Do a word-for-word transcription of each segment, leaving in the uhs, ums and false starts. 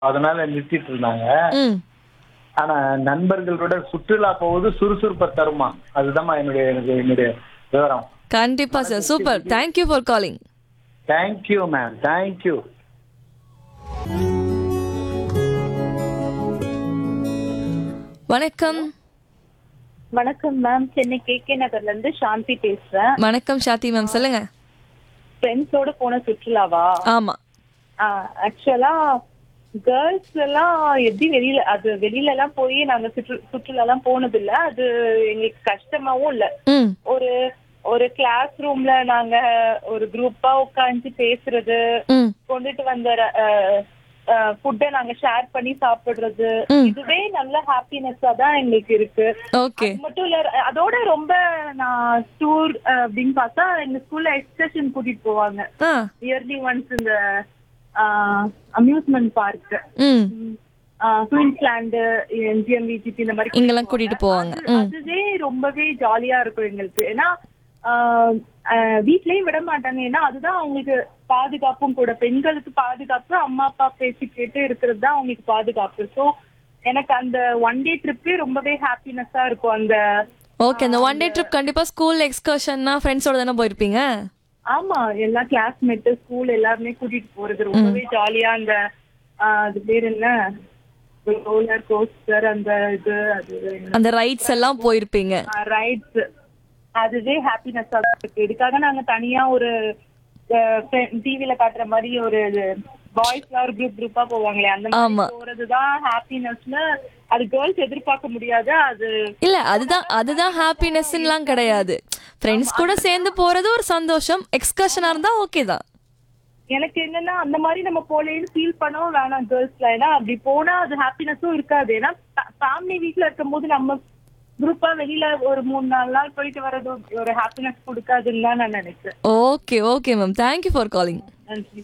அதனால நிறுத்திட்டு இருந்தாங்க. ம். ஆனா நண்பர்களோட சுற்றுலா போவது சுறுசுறுப்பை தருமா? அதுதாம்மா என்னுடைய எனக்கு என்னுடைய விவரம். கண்டிப்பா sir. Super. Thank you for calling. Thank you ma'am, thank you. வணக்கம். வணக்கம் மேம். சென்னை கே கே நகர்ல இருந்து சாந்தி பேசுறேன். வணக்கம் ஷாதி மேம், சொல்லுங்க. ஃப்ரெண்ட்ஸோட போன சுற்றுலாவா? ஆமா. ஆக்சுவலா கேர்ள்ஸ் எல்லாம் எப்படி வெளியில அது வெளியில எல்லாம் போய் நாங்க சுற்று சுற்றுலா எல்லாம் போனது இல்ல. அது எங்களுக்கு கஷ்டமாவும் இல்ல. ம். ஒரு ஒரு கிளாஸ் ரூம்ல நாங்க ஒரு குரூப்பா உட்காந்து பேசுறது, ம். கொண்டுட்டு வந்த ஃபுட்டை நாங்க ஷேர் பண்ணி சாப்பிடுறது, ம். இதுவே நல்ல ஹாப்பினஸ்ஸா தான் எங்களுக்கு இருக்கு. ஓகே. அது மட்டும் இல்ல, அதோட ரொம்ப நான் டூர் அப்படின்னு பார்த்தா எங்க ஸ்கூல்ல எக்ஸ்கர்ஷன் கூட்டிட்டு போவாங்க ஆ. Yearly once. இந்த அம்யூஸ்மெண்ட் பார்க், ம். குயின்ஸ்லாண்டு, எம்ஜிஎம் விஜிபி இந்த மாதிரி இங்கெல்லாம் கூட்டிட்டு போவாங்க. ம். அதுவே ரொம்பவே ஜாலியா இருக்கும் எங்களுக்கு. ஏன்னா வீட்லயும் விட மாட்டாங்க. ஏன்னா அதுதான் அவங்களுக்கு பாதுகாப்பும் கூட. பெண்களுக்கு பாதுகாப்பு, அம்மா அப்பா பேசி கேட்டு இருக்கிறது தான் அவங்களுக்கு பாதுகாப்பு. ஸோ எனக்கு அந்த ஒன் டே ட்ரிப்பே ரொம்பவே ஹாப்பினஸ்ஸா இருக்கும். அந்த ஓகே. அந்த ஒன் டே ட்ரிப் கண்டிப்பா ஸ்கூல் எக்ஸ்கர்ஷன்னா ஃப்ரெண்ட்ஸோட தானே போயிருப்பீங்க? ஆமா, எல்லா கிளாஸ்மேட் ஸ்கூல் எல்லாருமே கூட்டிட்டு போறது ரொம்பவே ஜாலியா. அந்த அது பேர் என்ன, ரோலர் கோஸ்டர், அந்த இது அது அந்த ரைட்ஸ் எல்லாம் போயிருப்பீங்க. ரைட்ஸ், அதுவே ஹாப்பினஸ்ஸா இருக்கு. இதுக்காக நாங்க தனியா ஒரு டிவில காட்டுற மாதிரி ஒரு பாய்ஸ் ஒரு குரூப் குரூப்பா போவாங்களே, அந்த மாதிரி போறதுதான் ஹாப்பினஸ்ல. அது கேர்ள்ஸ் எதிர்பார்க்க முடியாது. அது இல்ல, அதுதான் அதுதான் ஹாப்பினஸ்லாம் கிடையாது. ஃப்ரெண்ட்ஸ் கூட சேர்ந்து போறது ஒரு சந்தோஷம். எக்ஸ்கர்ஷனா இருந்தா ஓகே தான். எனக்கு என்னன்னா அந்த மாதிரி நம்ம போலேன்னு ஃபீல் பண்ணவும் வேணாம் கேர்ள்ஸ்ல. ஏன்னா அப்படி போனா அது ஹாப்பினஸும் இருக்காது. ஏன்னா ஃபேமிலி வீட்ல இருக்கும் போது நம்ம குரூப்பா வெளியில ஒரு மூணு நாலு நாள் போயிட்டு வர்றது ஒரு ஹாப்பினஸ் கொடுக்காதுன்னு தான் நான் நினைக்கிறேன். Okay okay ma'am, thank you for calling. நன்றி.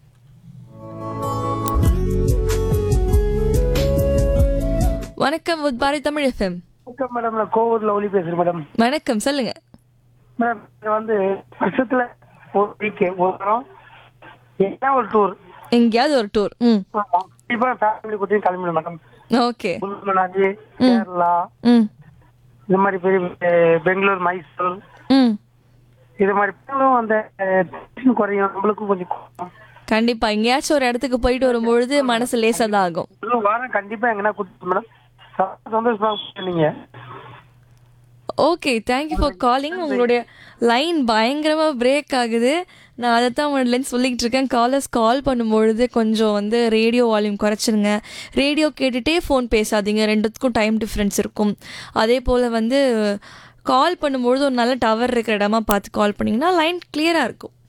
வணக்கம் வித் பாரதி தமிழ் எஃப்எம். வணக்கம் மேடம், நான் கோவூர்ல ஒளி பேசுறேன் மேடம். வணக்கம், சொல்லுங்க. மேடம் வந்து வருஷத்துல ஒரு வீக் ஒரு வாரம் என்ன ஒரு டூர், எங்கேயாவது ஒரு டூர். ம். கண்டிப்பா family கூட்டியும் கிளம்பிடும் madam. Okay. Manali, Kerala, ம். இது மாதிரி பெரிய பெங்களூர், மைசூர், ம். இது மாதிரி போனாலும் அந்த tension குறையும், நம்மளுக்கும் கொஞ்சம் குறையும். கண்டிப்பா எங்கேயாச்சும் ஒரு இடத்துக்கு போயிட்டு வரும்பொழுது மனசு லேசாதான் ஆகும். ஒரு வாரம் கண்டிப்பா எங்கன்னா கூட்டிட்டு மேடம். சந்தோஷமா நீங்க. Okay, thank you for calling. உங்களுடைய லைன் பயங்கரமா பிரேக் ஆகுது. நான் அதை தான் உங்கள்லேருந்து சொல்லிக்கிட்டு இருக்கேன். காலர்ஸ் கால் பண்ணும்பொழுது கொஞ்சம் வந்து ரேடியோ வால்யூம் குறைச்சிருங்க. ரேடியோ கேட்டுகிட்டே ஃபோன் பேசாதீங்க, ரெண்டுத்துக்கும் டைம் டிஃப்ரென்ஸ் இருக்கும். அதே போல் வந்து கால் பண்ணும்பொழுது ஒரு நல்ல டவர் இருக்கிற இடமா பார்த்து கால் பண்ணிங்கன்னா லைன் கிளியராக இருக்கும்.